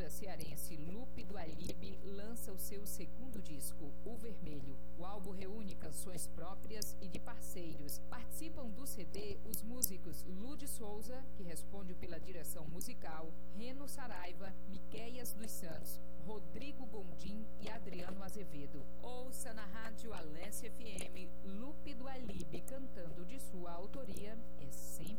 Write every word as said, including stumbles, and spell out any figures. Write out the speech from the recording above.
cearense Lupe do Alibe lança o seu segundo disco, O Vermelho. O álbum reúne canções próprias e de parceiros. Participam do C D os músicos Lude Souza, que responde pela direção musical, Reno Saraiva, Miqueias dos Santos, Rodrigo Gondim e Adriano Azevedo. Ouça na rádio Alesse F M Lupe do Alibe cantando de sua autoria, É Sempre